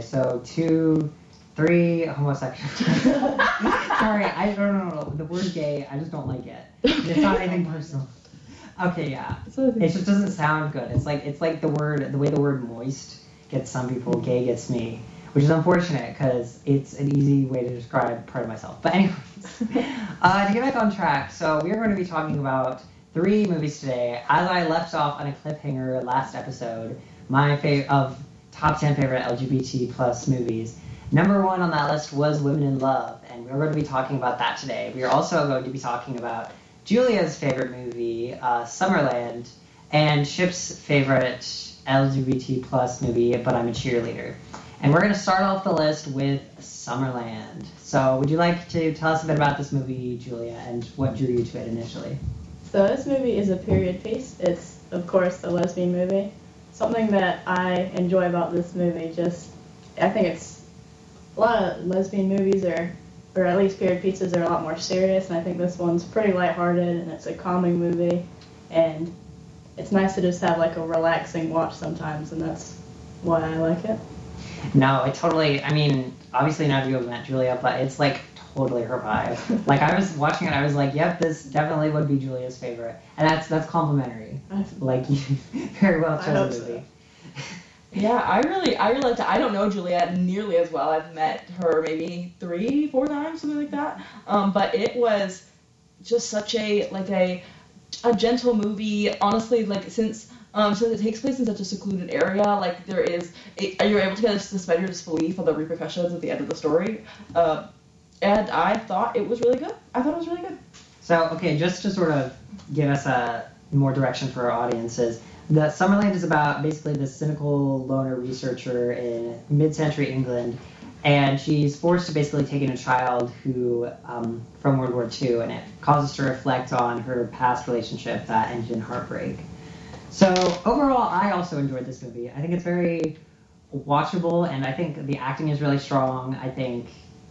So 2, 3 homosexuals. Sorry, I don't know. The word gay, I just don't like it. It's not anything personal. Okay, yeah. It just doesn't sound good. It's like the way the word moist gets some people, gay gets me. Which is unfortunate because it's an easy way to describe part of myself. But anyways, to get back on track, so we are going to be talking about 3 movies today. As I left off on a cliffhanger last episode, my of top 10 favorite LGBT plus movies. Number 1 on that list was Women in Love, and we're going to be talking about that today. We are also going to be talking about Julia's favorite movie, Summerland, and Chip's favorite LGBT plus movie, But I'm a Cheerleader. And we're going to start off the list with Summerland. So would you like to tell us a bit about this movie, Julia, and what drew you to it initially? So this movie is a period piece. It's, of course, a lesbian movie. Something that I enjoy about this movie, I think it's a lot of lesbian movies or at least period pieces are a lot more serious, and I think this one's pretty lighthearted, and it's a calming movie, and it's nice to just have like a relaxing watch sometimes, and that's why I like it. No, obviously now you have met Julia, but it's like totally her vibe. Like I was watching it, I was like, yep, this definitely would be Julia's favorite. And that's complimentary. Like you very well chose the movie. Yeah, I really liked it. I don't know Juliet nearly as well. I've met her maybe 3-4 times, something like that. But it was just such a gentle movie. Honestly, like since it takes place in such a secluded area, like you're able to kind of suspend your disbelief of the repercussions at the end of the story. And I thought it was really good. So, okay, just to sort of give us a more direction for our audiences, the Summerland is about basically this cynical loner researcher in mid-century England, and she's forced to basically take in a child who from World War II, and it causes her to reflect on her past relationship that ended in heartbreak. So overall, I also enjoyed this movie. I think it's very watchable, and I think the acting is really strong. I think,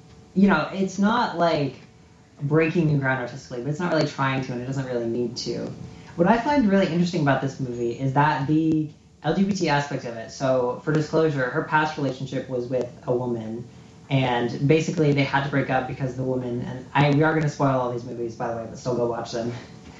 it's not like breaking new ground artistically, but it's not really trying to, and it doesn't really need to. What I find really interesting about this movie is that the LGBT aspect of it. So for disclosure, her past relationship was with a woman, and basically they had to break up because the woman, and we are going to spoil all these movies, by the way, but still go watch them.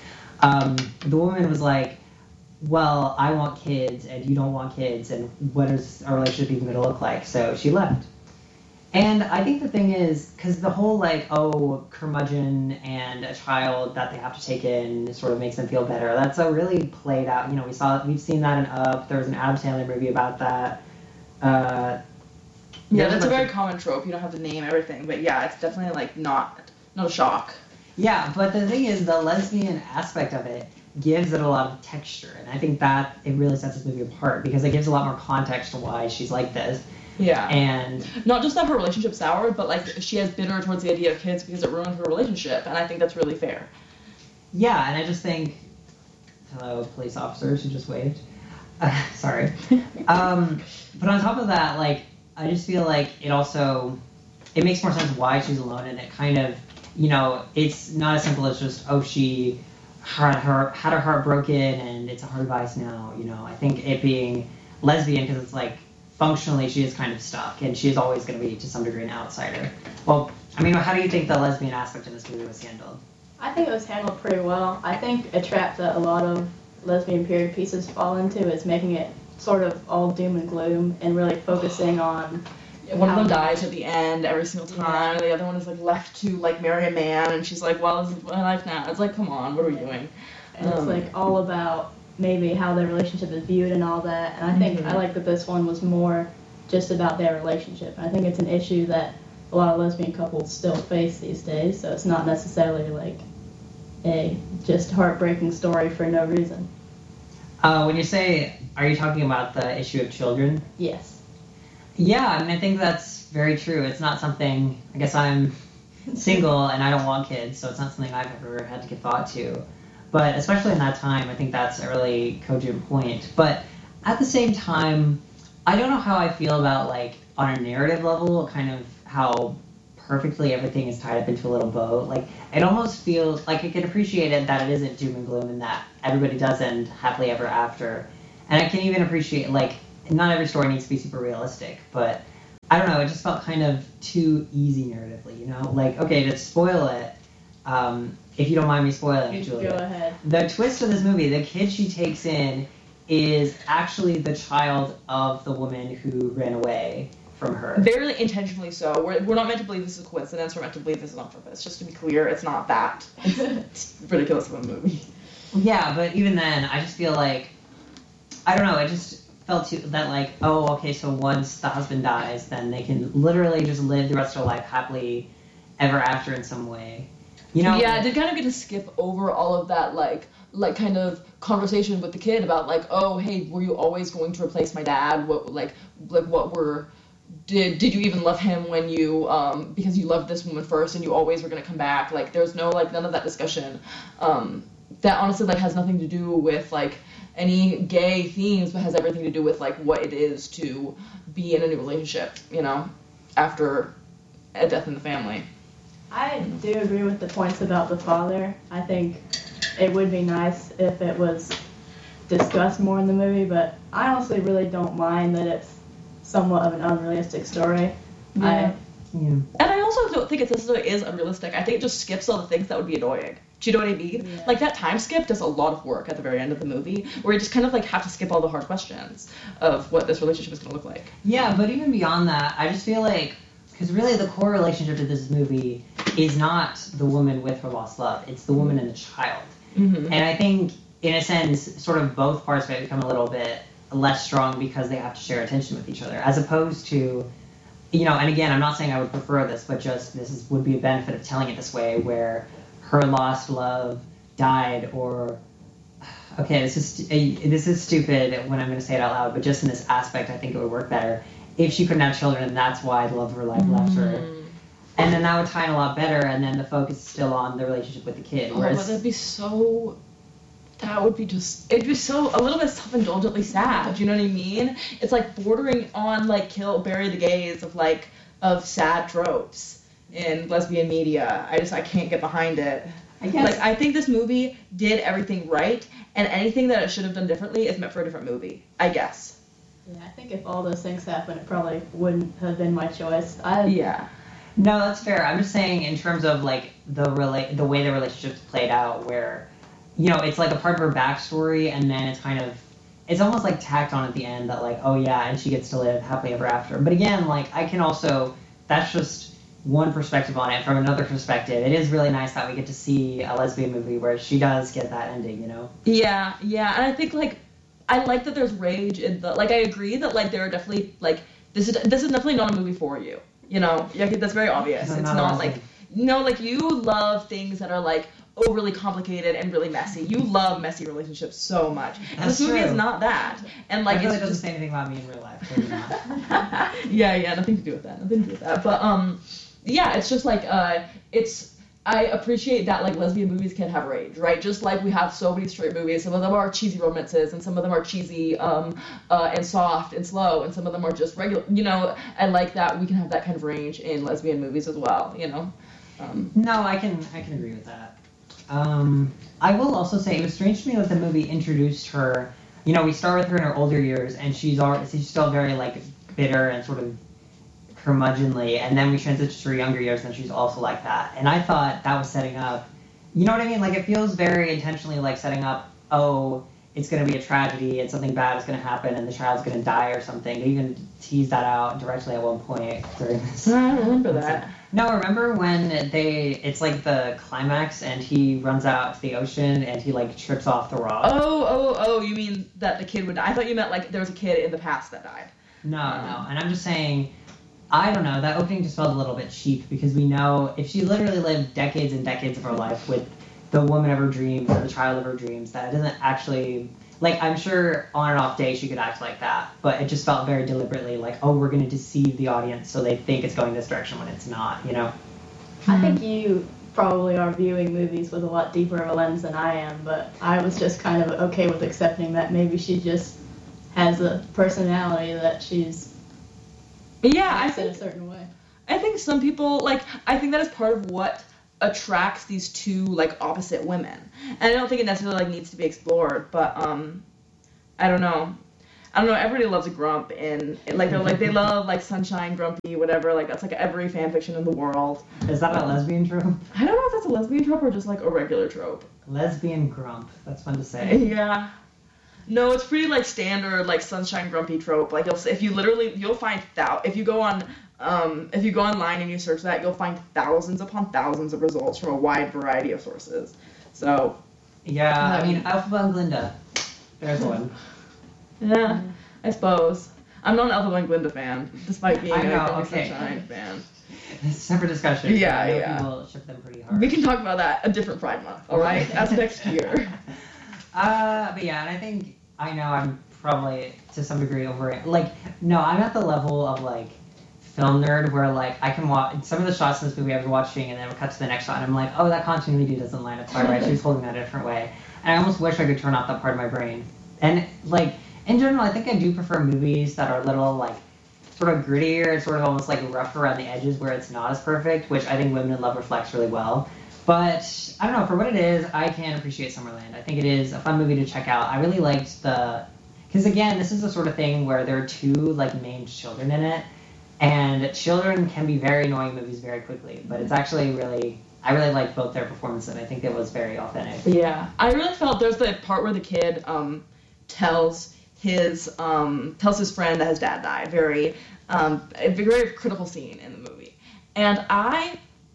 The woman was like, well, I want kids and you don't want kids, and what is our relationship even going to look like? So she left. And I think the thing is, because the whole curmudgeon and a child that they have to take in sort of makes them feel better, that's a really played out, we've seen that in Up, there was an Adam Sandler movie about that. Yeah, that's a very common trope, you don't have to name everything, but yeah, it's definitely not a shock. Yeah, but the thing is, the lesbian aspect of it gives it a lot of texture, and I think that it really sets this movie apart because it gives a lot more context to why she's like this. Yeah. And not just that her relationship soured, but she has bitter towards the idea of kids because it ruined her relationship, and I think that's really fair. Yeah, and I just think, hello, police officers who just waved. Sorry. But on top of that, I just feel like it makes more sense why she's alone, and it kind of, it's not as simple as just, she had her heart broken and it's a hard vice now, I think it being lesbian, because it's functionally she is kind of stuck, and she is always going to be to some degree an outsider. Well, how do you think the lesbian aspect of this movie was handled? I think it was handled pretty well. I think a trap that a lot of lesbian period pieces fall into is making it sort of all doom and gloom and really focusing on one of them dies at the end every single time, and the other one is left to marry a man, and she's like, well, this is my life now. It's come on, what are we doing? And it's all about maybe how their relationship is viewed and all that. And I think I like that this one was more just about their relationship. And I think it's an issue that a lot of lesbian couples still face these days. So it's not necessarily a just heartbreaking story for no reason. When you say, are you talking about the issue of children? Yes. Yeah, I think that's very true. It's not something, I guess I'm single and I don't want kids, so it's not something I've ever had to give thought to. But especially in that time, I think that's a really cogent point. But at the same time, I don't know how I feel about, on a narrative level, kind of how perfectly everything is tied up into a little bow. It almost feels like I can appreciate it that it isn't doom and gloom and that everybody does end happily ever after. And I can even appreciate, not every story needs to be super realistic, but I don't know, it just felt kind of too easy narratively, you know? Like, okay, to spoil it, if you don't mind me spoiling it, Julia. Go ahead. The twist of this movie, the kid she takes in is actually the child of the woman who ran away from her. Very intentionally so. We're not meant to believe this is a coincidence. We're meant to believe this is on purpose. Just to be clear, it's not that. It's ridiculous of a movie. Yeah, but even then, I just feel like, I don't know, it just felt too, that like, oh, okay, so once the husband dies, then they can literally just live the rest of their life happily ever after in some way. You know? Yeah, they kind of get to skip over all of that, like kind of conversation with the kid about like, oh, hey, were you always going to replace my dad? Did you even love him when you because you loved this woman first and you always were gonna come back? Like, there's no like none of that discussion. That honestly like has nothing to do with like any gay themes, but has everything to do with like what it is to be in a new relationship, you know, after a death in the family. I do agree with the points about the father. I think it would be nice if it was discussed more in the movie, but I honestly really don't mind that it's somewhat of an unrealistic story. Yeah. And I also don't think it necessarily is unrealistic. I think it just skips all the things that would be annoying. Do you know what I mean? Yeah. Like, that time skip does a lot of work at the very end of the movie, where you just kind of, like, have to skip all the hard questions of what this relationship is going to look like. Yeah, but even beyond that, I just feel like, because really the core relationship to this movie is not the woman with her lost love. It's the woman and the child. Mm-hmm. And I think, in a sense, sort of both parts might become a little bit less strong because they have to share attention with each other, as opposed to, you know, and again, I'm not saying I would prefer this, but just would be a benefit of telling it this way, where her lost love died, or, okay, this is stupid when I'm going to say it out loud, but just in this aspect, I think it would work better if she couldn't have children, and that's why the love of her life left her. And then that would tie in a lot better, and then the focus is still on the relationship with the kid. Whereas, but it'd be so a little bit self-indulgently sad, do you know what I mean? It's like bordering on like bury the gays of sad tropes in lesbian media. I can't get behind it. I guess. Like, I think this movie did everything right, and anything that it should have done differently is meant for a different movie, I guess. Yeah, I think if all those things happened, it probably wouldn't have been my choice. Yeah. No, that's fair. I'm just saying in terms of like the way the relationship's played out, where, you know, it's like a part of her backstory, and then it's almost like tacked on at the end that like, oh yeah, and she gets to live happily ever after. But again, like, I can also, that's just one perspective on it. From another perspective, it is really nice that we get to see a lesbian movie where she does get that ending, you know? Yeah, and I think like, I like that there's rage in the, like, I agree that like there are definitely like, this is definitely not a movie for you, you know? Yeah, that's very obvious. It's not like, no, like, you love things that are like overly complicated and really messy. You love messy relationships so much. That's this movie true. is not that. And like, I feel it's it doesn't just, say anything about me in real life. Maybe not. yeah, nothing to do with that. But yeah, it's just like I appreciate that like lesbian movies can have rage, right? Just like we have so many straight movies. Some of them are cheesy romances, and some of them are cheesy and soft and slow, and some of them are just regular. You know, I like that we can have that kind of range in lesbian movies as well. You know. No, I can agree with that. I will also say it was strange to me that the movie introduced her. You know, we start with her in her older years, and she's still very like bitter and sort of curmudgeonly, and then we transition to her younger years, and she's also like that. And I thought that was setting up, you know what I mean? Like, it feels very intentionally like setting up, oh, it's going to be a tragedy, and something bad is going to happen, and the child's going to die or something. They even teased that out directly at one point during this. I don't remember that. No, remember when it's like the climax, and he runs out to the ocean, and he like trips off the rock? Oh, you mean that the kid would die? I thought you meant like there was a kid in the past that died. No, and I'm just saying, I don't know, that opening just felt a little bit cheap, because we know if she literally lived decades and decades of her life with the woman of her dreams or the child of her dreams, that it doesn't actually, like, I'm sure on an off day she could act like that, but it just felt very deliberately like, oh, we're going to deceive the audience so they think it's going this direction when it's not, you know? I think you probably are viewing movies with a lot deeper of a lens than I am, but I was just kind of okay with accepting that maybe she just has a personality that she's I in a certain way. I think some people, like, I think that is part of what attracts these two, like, opposite women. And I don't think it necessarily, like, needs to be explored, but, I don't know. I don't know, everybody loves a grump, and like they're like they love like sunshine, grumpy, whatever. Like that's like every fan fiction in the world. Is that a lesbian trope? I don't know if that's a lesbian trope or just like a regular trope. Lesbian grump. That's fun to say. Yeah. No, it's pretty like standard like sunshine grumpy trope. Like you'll find if you go online and you search that, you'll find thousands upon thousands of results from a wide variety of sources. So. Yeah, I mean Elphaba and Glinda. There's one. Yeah, I suppose. I'm not an Elphaba and Glinda fan, despite being a okay. Sunshine fan. It's a separate discussion. Yeah, I know yeah. People ship them pretty hard. We can talk about that a different Pride Month, alright? That's next year. But yeah, and I think, I know I'm probably, to some degree, over it. Like, no, I'm at the level of, like, film nerd where, like, I can watch, some of the shots in this movie I was watching, and then we'll cut to the next shot, and I'm like, oh, that continuity doesn't line up quite right. She was holding that a different way. And I almost wish I could turn off that part of my brain. And, like, in general, I think I do prefer movies that are a little, like, sort of grittier, sort of almost, like, rough around the edges where it's not as perfect, which I think Women in Love reflects really well. But, I don't know, for what it is, I can appreciate Summerland. I think it is a fun movie to check out. I really liked because, again, this is the sort of thing where there are two, like, named children in it. And children can be very annoying movies very quickly. But it's actually I really liked both their performances, and I think it was very authentic. Yeah. I really felt there's the part where the kid tells his friend that his dad died. A very critical scene in the movie. And I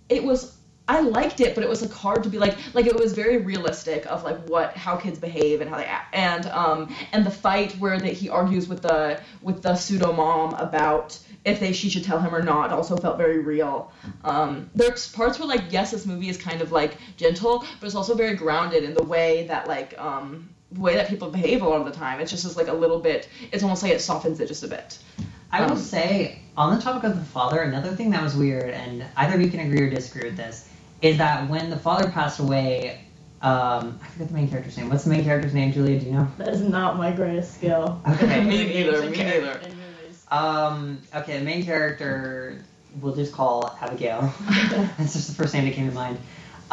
liked it, but it was like hard to be like it was very realistic of like how kids behave and how they act, and the fight where he argues with the pseudo mom about if she should tell him or not also felt very real. There's parts where like yes, this movie is kind of like gentle, but it's also very grounded in the way that people behave a lot of the time. It's just like a little bit. It's almost like it softens it just a bit. I will say, on the topic of the father, another thing that was weird, and either of you can agree or disagree with this, is that when the father passed away, I forget the main character's name. What's the main character's name, Julia? Do you know? That is not my greatest skill. Okay. Me neither. In movies. Okay, the main character we'll just call Abigail. That's just the first name that came to mind.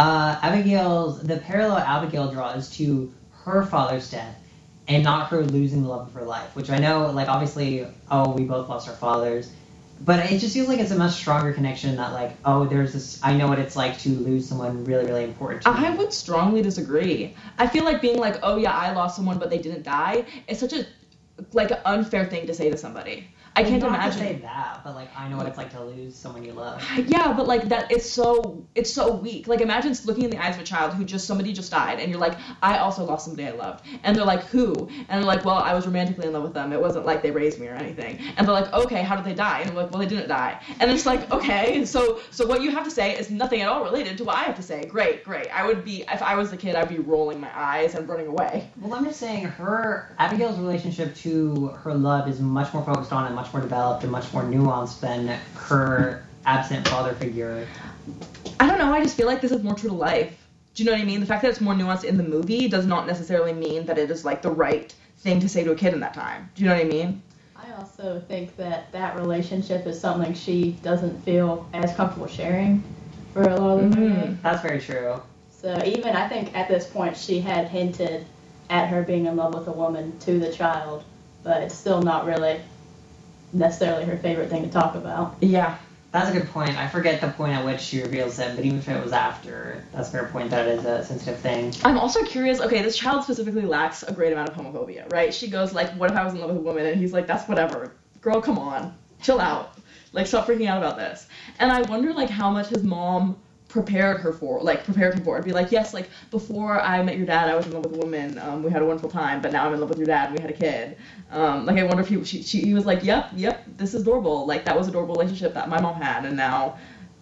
The parallel Abigail draws to her father's death, and not her losing the love of her life, which I know, like, obviously, we both lost our fathers, but it just feels like it's a much stronger connection that, like, there's this, I know what it's like to lose someone really, really important to me. I would strongly disagree. I feel like being like, oh yeah, I lost someone, but they didn't die, it's such a, like, an unfair thing to say to somebody. I can't imagine. You don't have to say that, but, like, I know what it's like to lose someone you love. Yeah, but, like, that it's so weak. Like, imagine looking in the eyes of a child somebody just died, and you're like, I also lost somebody I loved. And they're like, who? And they're like, well, I was romantically in love with them. It wasn't like they raised me or anything. And they're like, okay, how did they die? And I'm like, well, they didn't die. And it's like, okay, so what you have to say is nothing at all related to what I have to say. Great. I would be, if I was the kid, I'd be rolling my eyes and running away. Well, I'm just saying, Abigail's relationship to her love is much more focused on and much more developed and much more nuanced than her absent father figure. I don't know, I just feel like this is more true to life. Do you know what I mean? The fact that it's more nuanced in the movie does not necessarily mean that it is like the right thing to say to a kid in that time. Do you know what I mean? I also think that relationship is something she doesn't feel as comfortable sharing for a lot of the movie. That's very true. So even I think at this point she had hinted at her being in love with a woman to the child, but it's still not really necessarily her favorite thing to talk about. Yeah. That's a good point. I forget the point at which she reveals it, but even if it was after, that's a fair point that it is a sensitive thing. I'm also curious, okay, this child specifically lacks a great amount of homophobia, right? She goes like, what if I was in love with a woman? And he's like, that's whatever. Girl, come on. Chill out. Like, stop freaking out about this. And I wonder, like, how much his mom prepared him for. It'd be like, yes, like, before I met your dad, I was in love with a woman. We had a wonderful time, but now I'm in love with your dad and we had a kid. Like, I wonder if he was like, yep, this is adorable. Like, that was a adorable relationship that my mom had, and now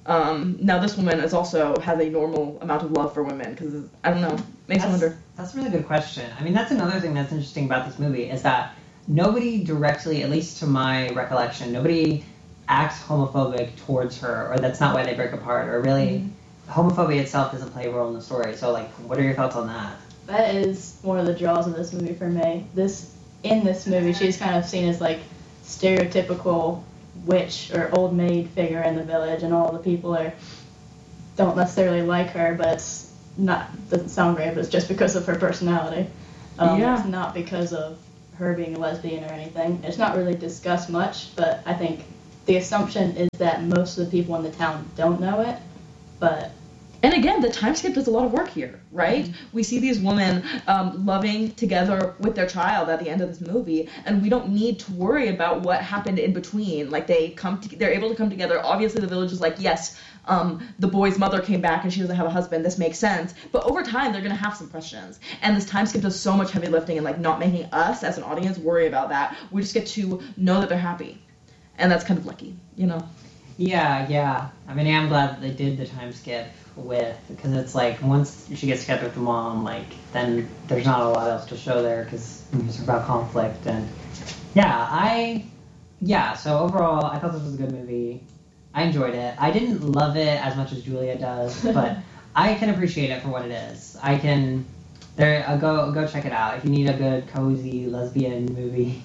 this woman has a normal amount of love for women, because, I don't know, makes me wonder. That's a really good question. I mean, that's another thing that's interesting about this movie, is that nobody directly, at least to my recollection, nobody acts homophobic towards her, or that's not why they break apart, or really, homophobia itself doesn't play a role in the story. So, like, what are your thoughts on that? That is one of the draws of this movie for me. In this movie, she's kind of seen as, like, stereotypical witch or old maid figure in the village, and all the people don't necessarily like her, but doesn't sound great, but it's just because of her personality. It's not because of her being a lesbian or anything. It's not really discussed much, but I think the assumption is that most of the people in the town don't know it. But and again, the time skip does a lot of work here, right? Mm-hmm. We see these women loving together with their child at the end of this movie, and we don't need to worry about what happened in between. Like they're able to come together. Obviously, the village is like, yes, the boy's mother came back and she doesn't have a husband. This makes sense. But over time, they're gonna have some questions, and this time skip does so much heavy lifting and like not making us as an audience worry about that. We just get to know that they're happy, and that's kind of lucky, you know. Yeah. I mean, I'm glad that they did the time skip because it's like once she gets together with the mom, like then there's not a lot else to show there because it's about conflict and so overall I thought this was a good movie. I enjoyed it. I didn't love it as much as Julia does, but I can appreciate it for what it is. Go check it out if you need a good cozy lesbian movie.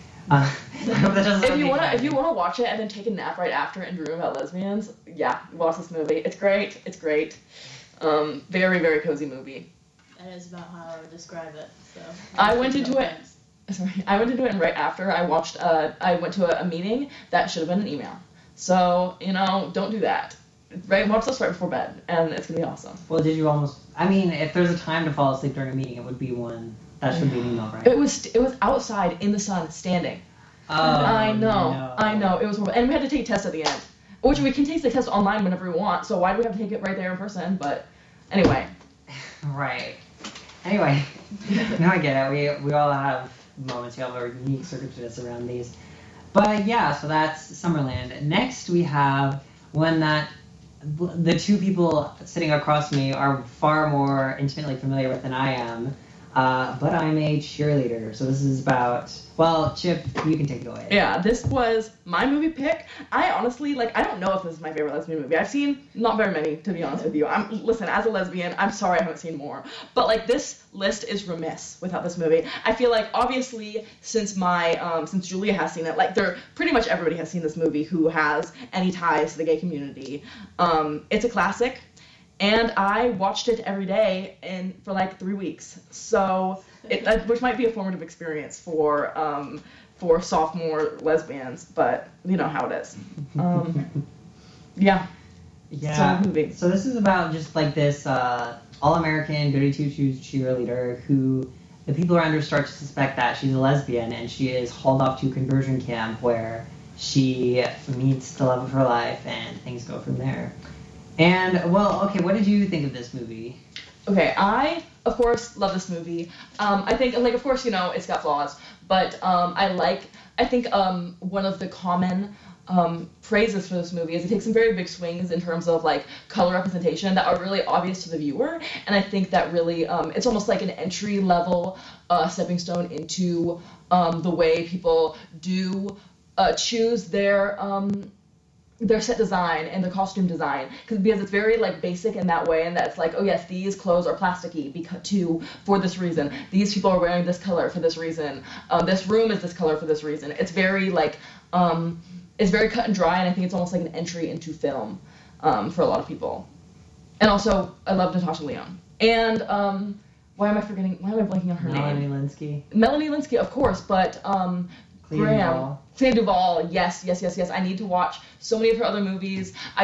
If you wanna watch it and then take a nap right after and dream about lesbians, yeah, watch this movie. It's great. Very, very cozy movie. that is about how I would describe it. So I went into it, and right after I went to a meeting that should have been an email. So, don't do that. Right, watch this right before bed, and it's gonna be awesome. Well, did you if there's a time to fall asleep during a meeting, it would be one. That should be an email, right? It was outside in the sun, standing. Oh, I know. no. It was horrible. And we had to take tests at the end. Which we can take the test online whenever we want, so why do we have to take it right there in person? But anyway. Right. Anyway, no, I get it. We all have moments. We all have our unique circumstances around these. But yeah, so that's Summerland. Next we have one that the two people sitting across me are far more intimately familiar with than I am. But I'm a cheerleader, so this is about... Well, Chip, you can take it away. Yeah, this was my movie pick. I honestly, I don't know if this is my favorite lesbian movie. I've seen not very many, to be honest with you. Listen, as a lesbian, I'm sorry I haven't seen more. But, this list is remiss without this movie. I feel like, obviously, since Julia has seen it, pretty much everybody has seen this movie who has any ties to the gay community. It's a classic. And I watched it every day for 3 weeks. So, which might be a formative experience for sophomore lesbians, but you know how it is. Yeah. Yeah. Movie. So this is about just this all-American goody-two-shoes cheerleader who the people around her start to suspect that she's a lesbian, and she is hauled off to conversion camp where she meets the love of her life, and things go from there. And, what did you think of this movie? Okay, I, of course, love this movie. I think, of course, it's got flaws, but I think one of the common praises for this movie is it takes some very big swings in terms of, color representation that are really obvious to the viewer, and I think that really, it's almost like an entry-level stepping stone into the way people do choose their set design and the costume design, because it's very basic in that way, and that's oh yes, these clothes are plasticky for this reason. These people are wearing this color for this reason. This room is this color for this reason. It's very it's very cut and dry, and I think it's almost like an entry into film for a lot of people. And also, I love Natasha Lyonne. And why am I blanking on her name? Melanie Lynskey, of course, but Clea Duvall, yes. I need to watch so many of her other movies. I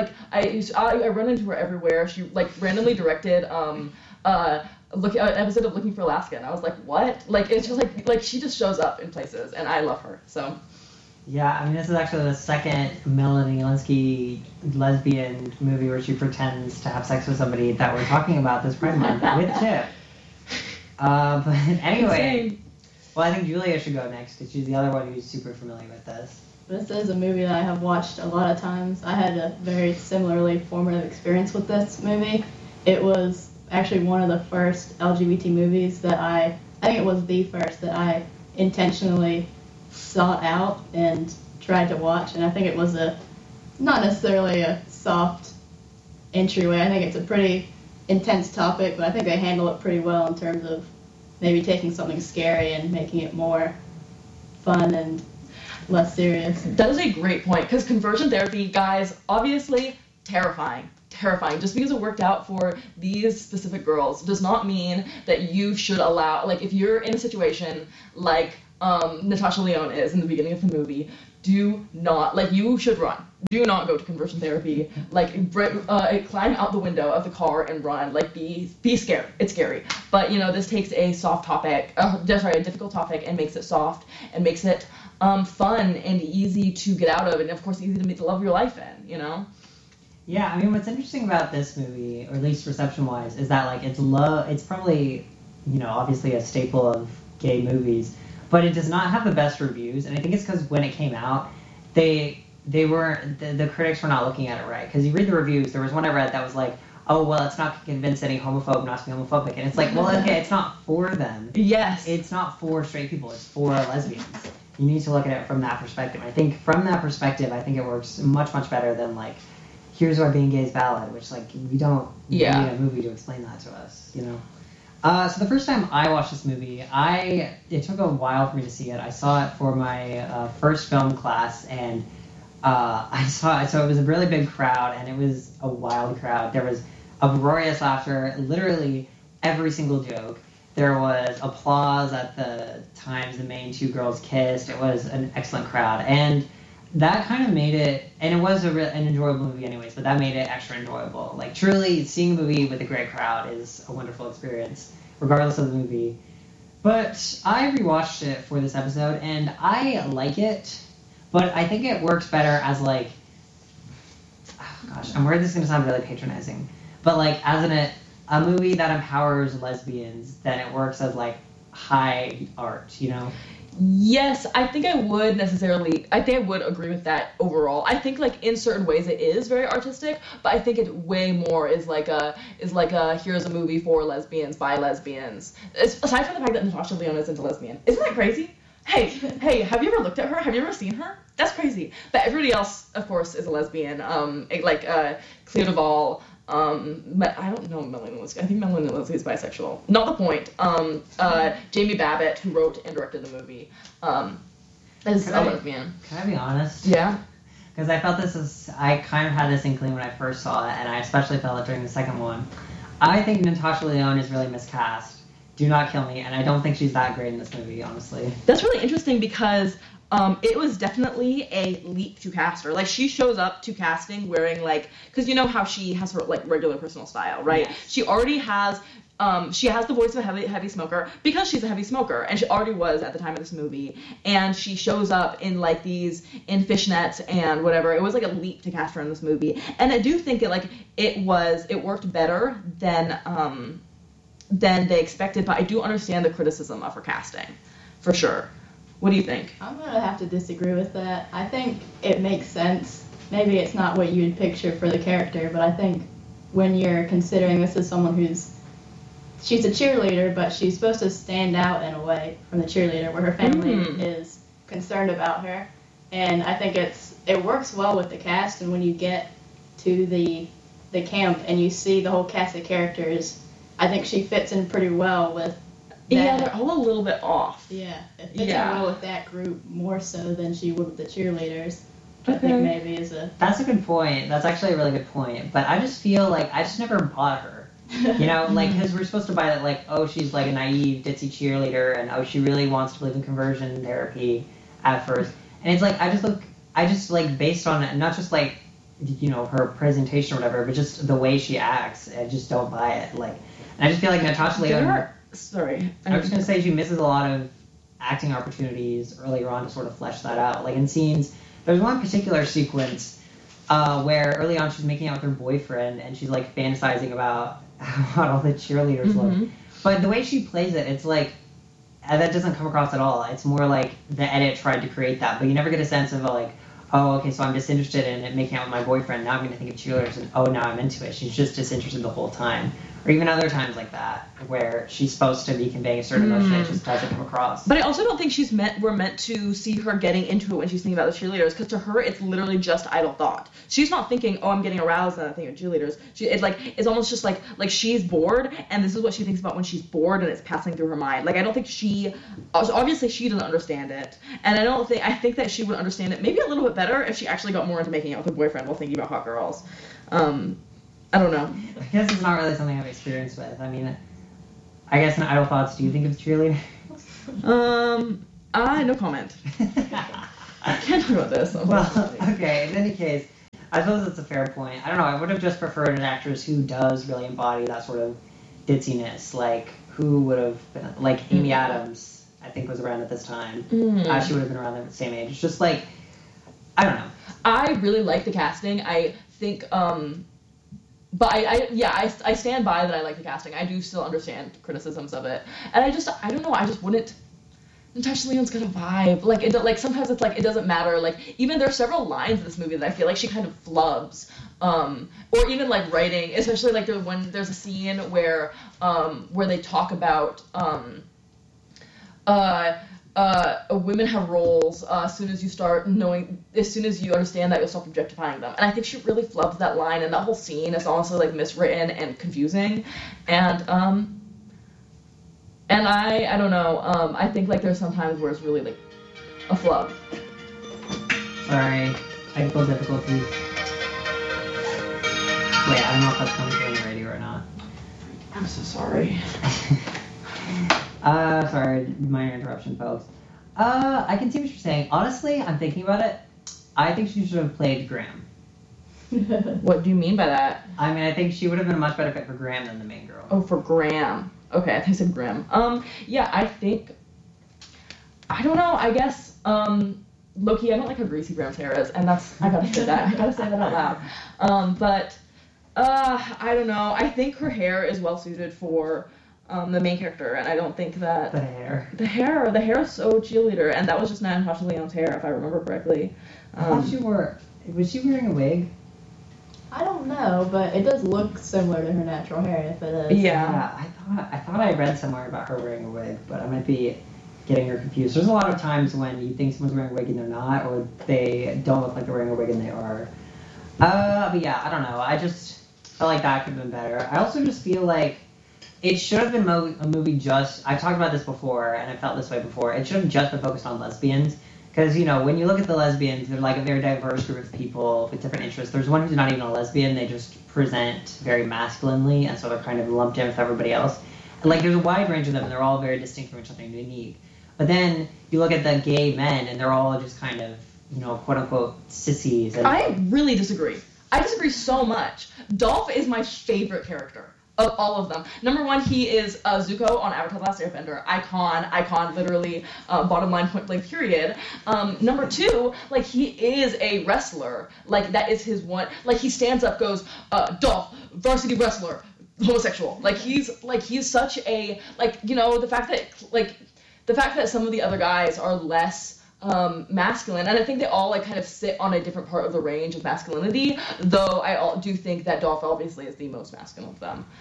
run into her everywhere. She randomly directed an episode of Looking for Alaska, and I was like, what? It's just she just shows up in places, and I love her. So. Yeah, I mean, this is actually the second Melanie Lynskey lesbian movie where she pretends to have sex with somebody that we're talking about this Pride Month with Chip. But anyway. Insane. Well, I think Julia should go next because she's the other one who's super familiar with this. This is a movie that I have watched a lot of times. I had a very similarly formative experience with this movie. It was actually one of the first LGBT movies that I think it was the first that I intentionally sought out and tried to watch, and I think it was not necessarily a soft entryway. I think it's a pretty intense topic, but I think they handle it pretty well in terms of maybe taking something scary and making it more fun and less serious. That is a great point, because conversion therapy, guys, obviously terrifying. terrifying. Just because it worked out for these specific girls does not mean that you should allow, like, if you're in a situation like Natasha Lyonne is in the beginning of the movie, do not, like, you should run. Do not go to conversion therapy. Like, climb out the window of the car and run. Like, be scared. It's scary. But, you know, this takes a soft topic, a difficult topic, and makes it soft and makes it fun and easy to get out of, and of course easy to meet the love of your life in, you know? Yeah, I mean, what's interesting about this movie, or at least reception-wise, is that, like, it's probably, you know, obviously a staple of gay movies, but it does not have the best reviews, and I think it's because when it came out, the critics were not looking at it right. Because you read the reviews, there was one I read that was like, oh, well, it's not going to convince any homophobe not to be homophobic. And it's like, well, okay, it's not for them. Yes. It's not for straight people. It's for lesbians. You need to look at it from that perspective. I think from that perspective, I think it works much, much better than, like, here's why being gay is valid, which, like, we don't need a movie to explain that to us, you know? So the first time I watched this movie, it took a while for me to see it. I saw it for my first film class, and so it was a really big crowd, and it was a wild crowd. There was uproarious laughter, literally every single joke. There was applause at the times the main two girls kissed. It was an excellent crowd, and that kind of made it, and it was an enjoyable movie anyways, but that made it extra enjoyable. Like, truly, seeing a movie with a great crowd is a wonderful experience, regardless of the movie. But I rewatched it for this episode, and I like it, but I think it works better as, like, oh gosh, I'm worried this is going to sound really patronizing, but, like, as a movie that empowers lesbians, then it works as, like, high art, you know? Yes, I think I would agree with that overall. I think, like, in certain ways it is very artistic, but I think it way more is like a here's a movie for lesbians by lesbians. Aside from the fact that Natasha Lyonne isn't a lesbian. Isn't that crazy? Hey, have you ever looked at her? Have you ever seen her? That's crazy. But everybody else, of course, is a lesbian. Clea Duvall, but I don't know Melanie Lynskey. I think Melanie Lynskey is bisexual. Not the point. Jamie Babbitt, who wrote and directed the movie, is a lesbian. Can I be honest? Yeah. Because I kind of had this inkling when I first saw it, and I especially felt it during the second one. I think Natasha Lyonne is really miscast. Do not kill me, and I don't think she's that great in this movie, honestly. That's really interesting because it was definitely a leap to cast her. Like, she shows up to casting wearing, like, because you know how she has her, like, regular personal style, right? Yes. She already has, she has the voice of a heavy smoker because she's a heavy smoker, and she already was at the time of this movie. And she shows up in, like, in fishnets and whatever. It was, like, a leap to cast her in this movie. And I do think it worked better than they expected, but I do understand the criticism of her casting, for sure. What do you think? I'm going to have to disagree with that. I think it makes sense. Maybe it's not what you would picture for the character, but I think when you're considering this as someone she's a cheerleader, but she's supposed to stand out in a way from the cheerleader where her family is concerned about her. And I think it works well with the cast, and when you get to the camp and you see the whole cast of characters, I think she fits in pretty well with that. Yeah, they're all a little bit off. Yeah, it fits in well with that group more so than she would with the cheerleaders. I think maybe is a... That's a good point. That's actually a really good point. But I just feel like I just never bought her. You know, like, because we're supposed to buy that, like, oh, she's, like, a naive, ditzy cheerleader, and, oh, she really wants to believe in conversion therapy at first. And it's like, I just, like, based on it, not just, like, you know, her presentation or whatever, but just the way she acts, I just don't buy it. Like, and I just feel like Natasha Lyonne... Sorry. I was just going to say she misses a lot of acting opportunities earlier on to sort of flesh that out. Like, in scenes, there's one particular sequence where early on she's making out with her boyfriend, and she's, like, fantasizing about how all the cheerleaders look. But the way she plays it, it's like, that doesn't come across at all. It's more like the edit tried to create that, but you never get a sense of, like, oh, okay, so I'm disinterested in it, making out with my boyfriend, now I'm going to think of cheerleaders, and oh, now I'm into it. She's just disinterested the whole time. Or even other times like that, where she's supposed to be conveying a certain emotion and it just doesn't come across. But I also don't think we're meant to see her getting into it when she's thinking about the cheerleaders, because to her it's literally just idle thought. She's not thinking, oh, I'm getting aroused and I think of cheerleaders. It's almost just like she's bored, and this is what she thinks about when she's bored, and it's passing through her mind. Like, I don't think obviously she doesn't understand it, and I think that she would understand it maybe a little bit better if she actually got more into making out with her boyfriend while thinking about hot girls. I don't know. I guess it's not really something I've experienced with. I mean, I guess in Idle Thoughts, do you think of cheerleaders? No comment. I can't talk about this. Well, okay, in any case, I suppose it's a fair point. I don't know, I would have just preferred an actress who does really embody that sort of ditziness. Like, who would have been, like, Amy Adams, I think, was around at this time. She would have been around the same age. Just like, I don't know. I really like the casting. I think, but I stand by that I like the casting. I do still understand criticisms of it. And I don't know, I just wouldn't. Natasha Lyonne's got a vibe. Like sometimes it's like it doesn't matter. Like even there are several lines in this movie that I feel like she kind of flubs. Or even like writing, especially like when there's a scene where they talk about women have roles as soon as you understand that you'll stop objectifying them. And I think she really flubs that line, and that whole scene is honestly like miswritten and confusing. And I don't know, I think like there's some times where it's really like a flub. Sorry, technical difficulties. Wait, I don't know if that's coming through on the radio or not. I'm so sorry. Sorry, minor interruption, folks. I can see what you're saying. Honestly, I'm thinking about it. I think she should have played Graham. What do you mean by that? I mean, I think she would have been a much better fit for Graham than the main girl. Oh, for Graham. Okay, I think I said Graham. Yeah, I think, I don't know, I guess, low-key, I don't like how greasy Graham's hair is, and that's, I gotta say that out loud. But, I don't know, I think her hair is well-suited for, the main character, and I don't think that... The hair. The hair is so cheerleader, and that was just Natasha Lyonne's hair, if I remember correctly. I thought was she wearing a wig? I don't know, but it does look similar to her natural hair if it is. Yeah, I thought I read somewhere about her wearing a wig, but I might be getting her confused. There's a lot of times when you think someone's wearing a wig and they're not, or they don't look like they're wearing a wig and they are. But yeah, I don't know. I just felt like that could have been better. I also just feel like it should have been a movie just... I've talked about this before, and I felt this way before. It should have just been focused on lesbians. Because, you know, when you look at the lesbians, they're like a very diverse group of people with different interests. There's one who's not even a lesbian. They just present very masculinely, and so they're kind of lumped in with everybody else. And, like, there's a wide range of them, and they're all very distinct from each other and unique. But then you look at the gay men, and they're all just kind of, you know, quote-unquote sissies. And I really disagree. I disagree so much. Dolph is my favorite character of all of them. Number one, he is Zuko on Avatar: The Last Airbender. Icon, literally, bottom line, point blank, period. Number two, like, he is a wrestler. Like, that is his one, like, he stands up, goes, Dolph, varsity wrestler, homosexual. Like, he's such a, like, you know, the fact that some of the other guys are less masculine, and I think they all like kind of sit on a different part of the range of masculinity, though I do think that Dolph obviously is the most masculine of them,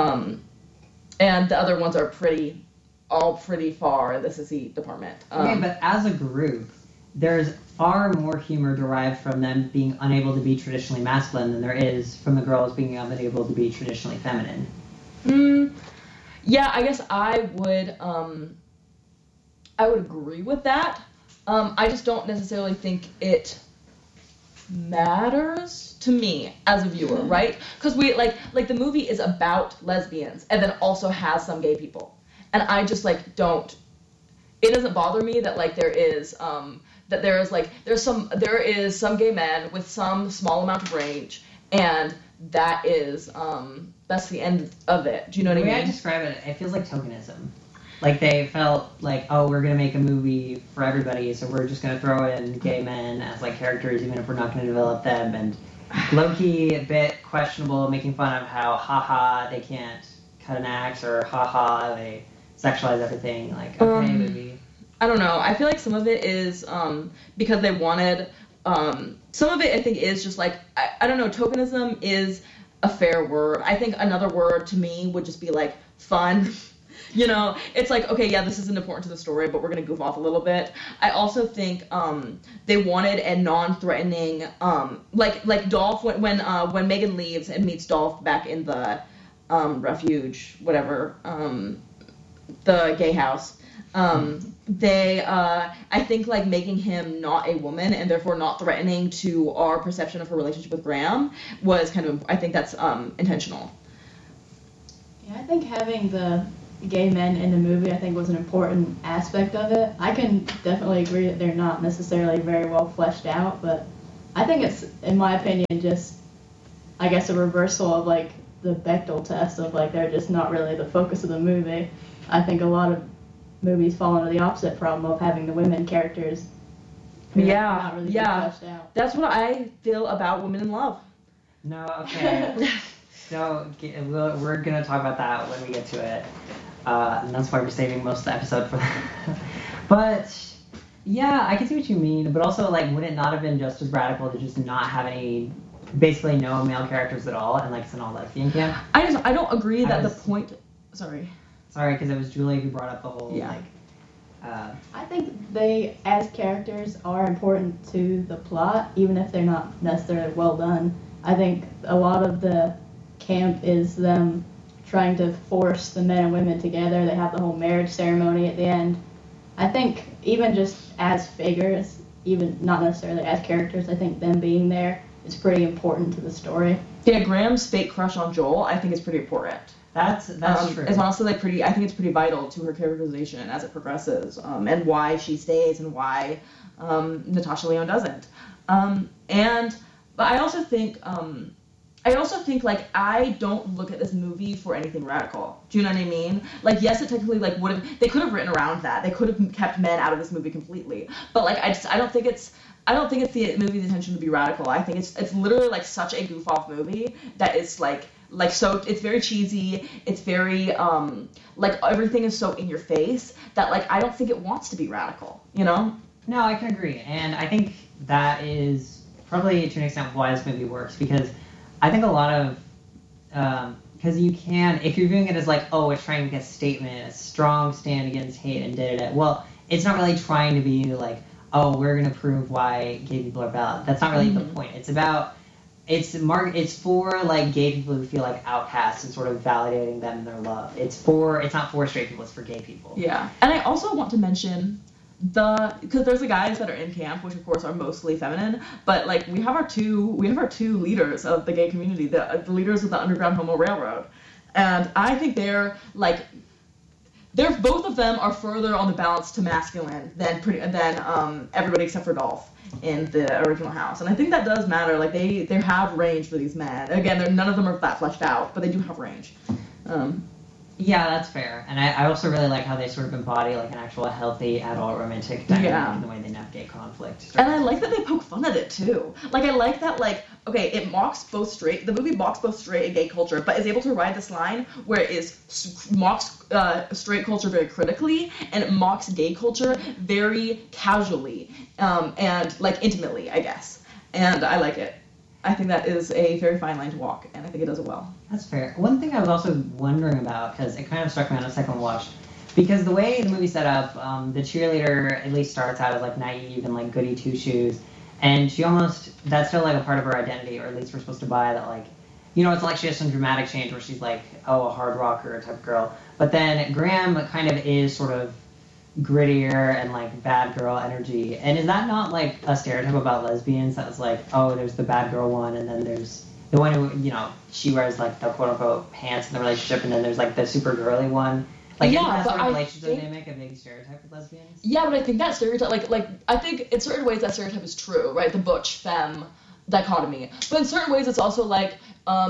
and the other ones are pretty far in the sissy department. Okay, but as a group, there's far more humor derived from them being unable to be traditionally masculine than there is from the girls being unable to be traditionally feminine. Yeah, I guess I would agree with that. I just don't necessarily think it matters to me as a viewer, right? Because we like the movie is about lesbians and then also has some gay people, and I just like don't. It doesn't bother me that like there is some gay men with some small amount of range, and that is that's the end of it. Do you know what I mean? The way I describe it, it feels like tokenism. Like, they felt like, oh, we're going to make a movie for everybody, so we're just going to throw in gay men as, like, characters, even if we're not going to develop them. And low-key, a bit questionable, making fun of how, haha, they can't cut an axe, or haha, they sexualize everything. Like, okay, movie. I don't know. I feel like some of it is because they wanted... some of it, I think, is just, like, I don't know, tokenism is a fair word. I think another word to me would just be, like, fun. You know, it's like, okay, yeah, this isn't important to the story, but we're going to goof off a little bit. I also think they wanted a non-threatening, like Dolph, when Megan leaves and meets Dolph back in the refuge, whatever, the gay house, I think like making him not a woman and therefore not threatening to our perception of her relationship with Graham was kind of, I think that's intentional. Yeah, I think having the gay men in the movie, I think, was an important aspect of it. I can definitely agree that they're not necessarily very well fleshed out, but I think it's, in my opinion, just, I guess, a reversal of, like, the Bechdel test of, like, they're just not really the focus of the movie. I think a lot of movies fall into the opposite problem of having the women characters who are not really fleshed out. That's what I feel about Women in Love. No, okay. So we're going to talk about that when we get to it. And that's why we're saving most of the episode for that. But, yeah, I can see what you mean. But also, like, would it not have been just as radical to just not have basically no male characters at all, and, like, it's an all-lesbian camp? I don't agree that the point... Sorry, because it was Julie who brought up the whole, I think they, as characters, are important to the plot, even if they're not necessarily well done. I think a lot of the camp is them trying to force the men and women together. They have the whole marriage ceremony at the end. I think even just as figures, even not necessarily as characters, I think them being there is pretty important to the story. Yeah, Graham's fake crush on Joel, I think is pretty important. That's true. It's honestly like I think it's pretty vital to her characterization as it progresses, and why she stays and why Natasha Lyonne doesn't. But I also think like I don't look at this movie for anything radical. Do you know what I mean? Like, yes, it technically like they could have written around that. They could have kept men out of this movie completely. But like I don't think it's the movie's intention to be radical. I think it's literally like such a goof off movie that is like so it's very cheesy. It's very like everything is so in your face that like I don't think it wants to be radical, you know? No, I can agree. And I think that is probably to an extent why this movie works, because I think a lot of because you can, if you're viewing it as like, oh, it's trying to make a statement, a strong stand against hate and da-da-da, well, it's not really trying to be like, oh, we're going to prove why gay people are valid. That's not really the point. It's about, it's for like gay people who feel like outcasts and sort of validating them in their love. It's not for straight people, it's for gay people. Yeah. And I also want to mention because there's the guys that are in camp, which of course are mostly feminine, but like we have our two leaders of the gay community, the leaders of the Underground Homo Railroad, and I think they're both of them are further on the balance to masculine than everybody except for Dolph in the original House, and I think that does matter. Like they have range for these men. Again, none of them are that fleshed out, but they do have range. Yeah, that's fair. And I also really like how they sort of embody like an actual healthy adult romantic dynamic in the way they navigate conflict. And I like that they poke fun at it too. Like I like that the movie mocks both straight and gay culture, but is able to ride this line where it mocks straight culture very critically and it mocks gay culture very casually and like intimately, I guess. And I like it. I think that is a very fine line to walk, and I think it does it well. That's fair. One thing I was also wondering about, because it kind of struck me on a second watch, because the way the movie's set up, the cheerleader at least starts out as like naive and like goody two-shoes, and that's still like a part of her identity, or at least we're supposed to buy that, like, you know, it's like she has some dramatic change where she's like, oh, a hard rocker type girl. But then Graham kind of is sort of grittier and like bad girl energy, and is that not like a stereotype about lesbians that was like, oh, there's the bad girl one and then there's the one who, you know, she wears like the quote unquote pants in the relationship, and then there's like the super girly one, like, isn't that sort of relationship dynamic a big stereotype with lesbians? Yeah, but I think that stereotype like I think in certain ways that stereotype is true, right? The butch femme dichotomy, but in certain ways it's also like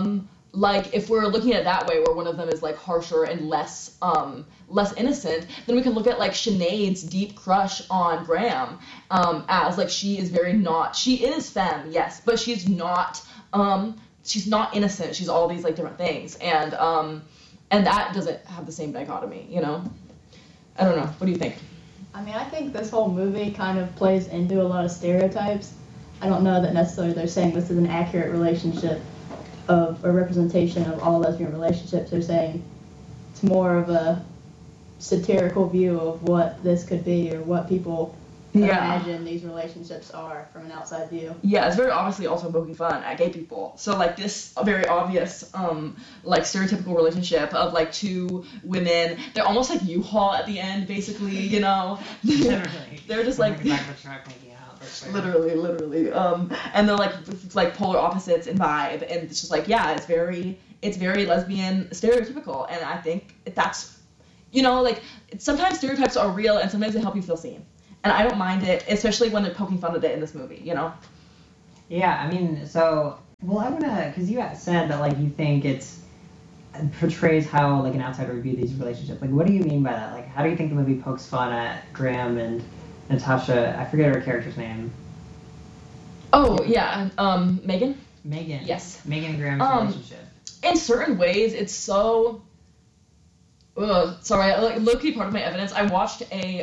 if we're looking at it that way, where one of them is like harsher and less innocent, then we can look at like Sinead's deep crush on Graham as like she is femme, yes, but she's not innocent. She's all these like different things, and that doesn't have the same dichotomy, you know? I don't know. What do you think? I mean, I think this whole movie kind of plays into a lot of stereotypes. I don't know that necessarily they're saying this is an accurate relationship of a representation of all lesbian relationships. They're saying it's more of a satirical view of what this could be or what people imagine these relationships are from an outside view. Yeah, it's very obviously also poking fun at gay people. So like this very obvious like stereotypical relationship of like two women. They're almost like U-Haul at the end, basically, you know. Literally. They're just like Back of the truck making out. literally. And they're like polar opposites in vibe, and it's just like, yeah, it's very lesbian stereotypical, and I think that's, you know, like sometimes stereotypes are real and sometimes they help you feel seen. And I don't mind it, especially when they're poking fun at it in this movie, you know? Yeah, I mean, so, well, I want to, because you said that, like, you think it portrays how, like, an outsider would view these relationships. Like, what do you mean by that? Like, how do you think the movie pokes fun at Graham and Natasha? I forget her character's name. Oh, yeah, Megan? Megan. Yes. Megan and Graham's relationship. In certain ways, it's so... sorry, like low-key part of my evidence. I watched a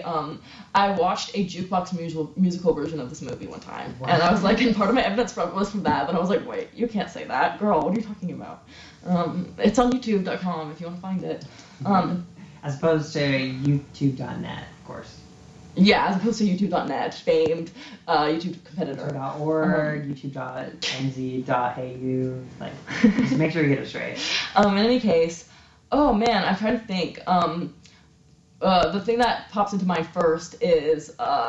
jukebox musical version of this movie one time, and I was like, and part of my evidence was from that. But I was like, wait, you can't say that, girl. What are you talking about? It's on YouTube.com if you want to find it. As opposed to YouTube.net, of course. Yeah, as opposed to YouTube.net, famed YouTube competitor. .org, YouTube.nz.au. Like, just make sure you get it straight. In any case. Oh man, I'm trying to think. The thing that pops into mind first is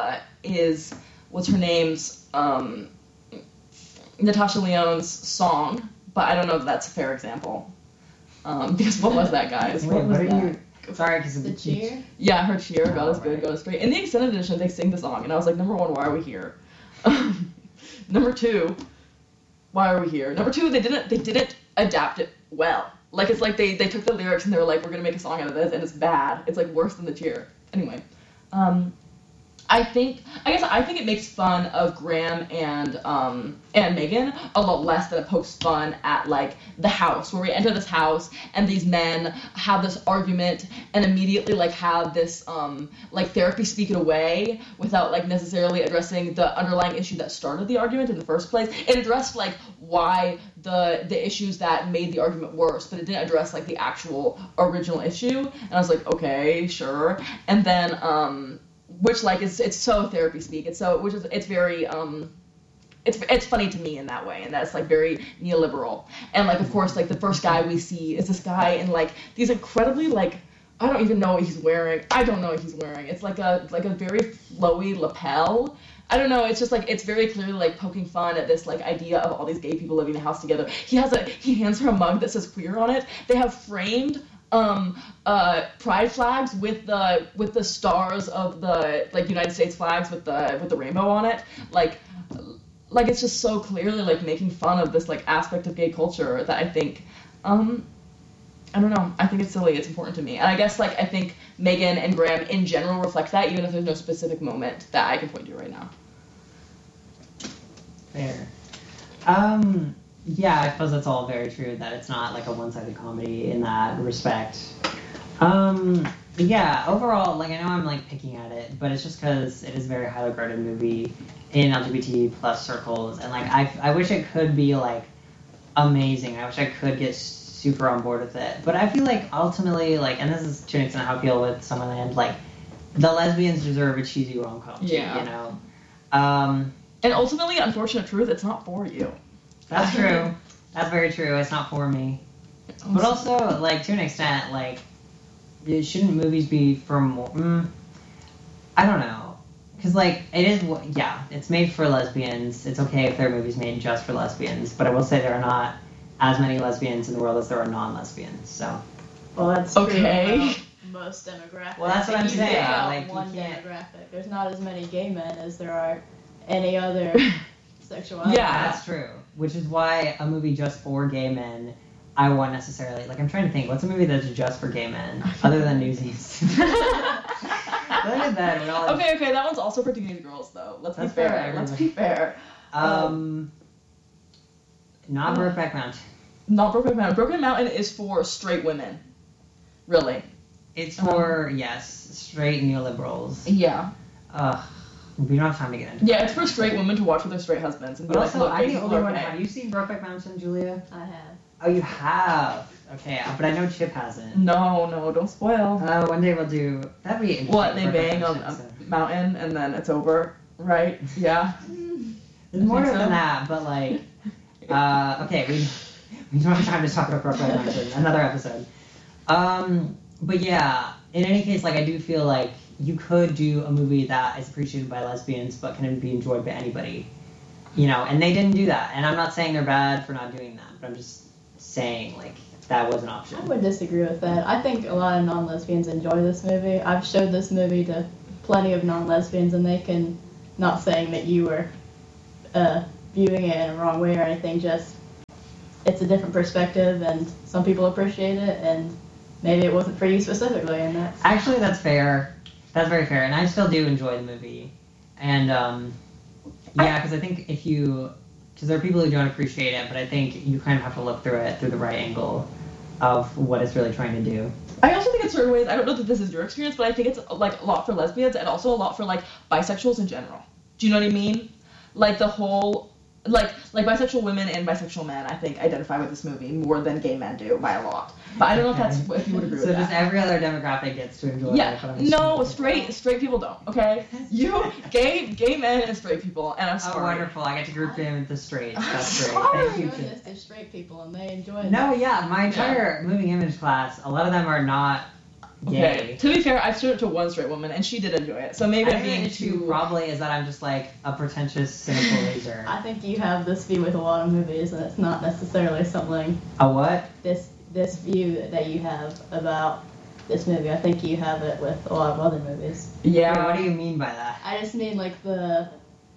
what's her name's Natasha Lyonne's song, but I don't know if that's a fair example. Because what was that, guys? Wait, what was that? you? Sorry, because The cheer? Yeah, her cheer. God is Oh, good, right. God is great. In the extended edition, they sing the song, and I was like, number one, why are we here? Number two, why are we here? Number two, they didn't adapt it well. Like, it's like they took the lyrics and they were like, we're gonna make a song out of this, and it's bad. It's like worse than the cheer. Anyway, I think it makes fun of Graham and Megan a lot less than it pokes fun at like the house, where we enter this house and these men have this argument and immediately like have this like therapy speak it away without like necessarily addressing the underlying issue that started the argument in the first place. It addressed like why the issues that made the argument worse, but it didn't address like the actual original issue. And I was like, okay, sure. And then which like it's so therapy speak. It's very it's funny to me in that way, and that's like very neoliberal. And like of course like the first guy we see is this guy in like these incredibly like I don't even know what he's wearing. It's like a very flowy lapel. I don't know, it's just like, it's very clearly like poking fun at this like idea of all these gay people living in a house together. He hands her a mug that says queer on it. They have framed pride flags with the stars of the like United States flags with the rainbow on it. Like it's just so clearly like making fun of this like aspect of gay culture that I think I don't know. I think it's silly. It's important to me. And I guess, like, I think Megan and Graham in general reflect that, even if there's no specific moment that I can point to right now. Fair. Yeah, I suppose that's all very true, that it's not, like, a one-sided comedy in that respect. Yeah, overall, like, I know I'm, like, picking at it, but it's just because it is a very highly regarded movie in LGBT plus circles, and, like, I wish it could be, like, amazing. I wish I could get super on board with it. But I feel like ultimately, like, and this is to an extent how I feel with Summerland, like, the lesbians deserve a cheesy rom-com, yeah. You know? And ultimately, unfortunate truth, it's not for you. That's true. That's very true. It's not for me. But also, like, to an extent, like, shouldn't movies be for more... I don't know. Because, like, it is... Yeah, it's made for lesbians. It's okay if there are movies made just for lesbians. But I will say there are not as many lesbians in the world as there are non-lesbians, so... Well, that's okay. True about most demographics. Well, that's what I'm saying. Yeah, like, one you can't... demographic. There's not as many gay men as there are any other sexuality. Yeah. That's true. Which is why a movie just for gay men, I won't necessarily... Like, I'm trying to think, what's a movie that's just for gay men, other than Newsies? Other than that, we're all... Okay, that one's also for teenage girls, though. Let's be That's fair. fair, Let's be fair. Not Brokeback Mountain. Not Brokeback Mountain. Brokeback Mountain is for straight women. Really. It's for, yes, straight neoliberals. Yeah. We don't have time to get into it. Yeah, it's for straight women to watch with their straight husbands and be But like, also, look, I'm gay the people only are one. gay. Have you seen Brokeback Mountain, Julia? I have. Oh, you have? Okay, but I know Chip hasn't. No, don't spoil. One day we'll do. That'd be interesting. What, they for a bang first on a episode. mountain and then it's over, right? Yeah. There's more think than so. that, but like, okay, we don't have time to talk about Brokeback Mountain. Another episode. But yeah, in any case, like I do feel like you could do a movie that is appreciated by lesbians but can be enjoyed by anybody, you know. And they didn't do that. And I'm not saying they're bad for not doing that, but I'm just saying like that was an option. I would disagree with that. I think a lot of non-lesbians enjoy this movie. I've showed this movie to plenty of non-lesbians, and they can, not saying that you were viewing it in a wrong way or anything, just it's a different perspective, and some people appreciate it, and maybe it wasn't for you specifically, and that's... Actually, that's fair. That's very fair, and I still do enjoy the movie. And yeah, because I think because there are people who don't appreciate it, but I think you kind of have to look through it through the right angle of what it's really trying to do. I also think in certain ways, I don't know that this is your experience, but I think it's like a lot for lesbians and also a lot for like bisexuals in general. Do you know what I mean? Like the whole, like bisexual women and bisexual men, I think, identify with this movie more than gay men do by a lot. But I don't know if you would agree So with just that. every other demographic gets to enjoy it. Yeah, but no, straight people don't. Okay, you gay men and straight people, and I'm Oh, sorry. wonderful! I get to group in with the straights. That's great. Sorry. Thank you. Showing this to straight people, and they enjoy it. No, yeah, my entire moving image class, a lot of them are not gay. Okay. To be fair, I've showed it to one straight woman, and she did enjoy it. So maybe I I'm think the being issue too. probably is that I'm just like a pretentious, cynical loser. I think you have this view with a lot of movies, and it's not necessarily something, A what? this view that you have about this movie. I think you have it with a lot of other movies. Yeah. Wait, what do you mean by that? I just mean like I'm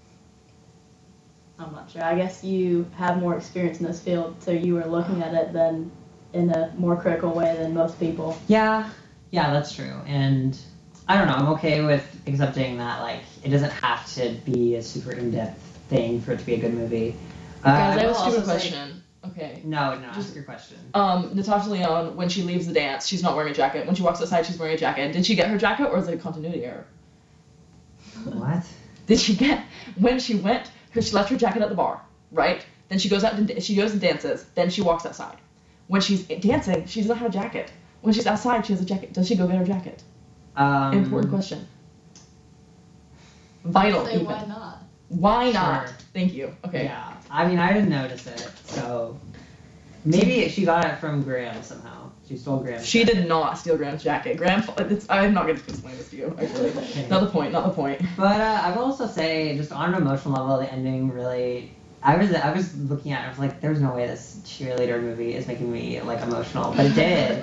not sure. I guess you have more experience in this field, so you are looking at it then in a more critical way than most people. Yeah, that's true. And I don't know, I'm okay with accepting that, like, it doesn't have to be a super in-depth thing for it to be a good movie. Guys, I have a will stupid also say- question. Okay. No, ask your question. Natasha Lyonne, when she leaves the dance, she's not wearing a jacket. When she walks outside, she's wearing a jacket. Did she get her jacket, or is it a continuity error? What? Did she get when she went? Because she left her jacket at the bar, right? Then she goes out and she goes and dances. Then she walks outside. When she's dancing, she doesn't have a jacket. When she's outside, she has a jacket. Does she go get her jacket? Important question. Vital. Say Even. why not? Why not? Sure. Thank you. Okay. Yeah, I mean, I didn't notice it, so maybe she got it from Graham somehow. She stole Graham's She jacket. did not steal Graham's jacket. I'm not going to explain this to you, actually. Okay. Not the point. But I will also say, just on an emotional level, the ending really. I was looking at it, I was like, there's no way this cheerleader movie is making me like emotional, but it did.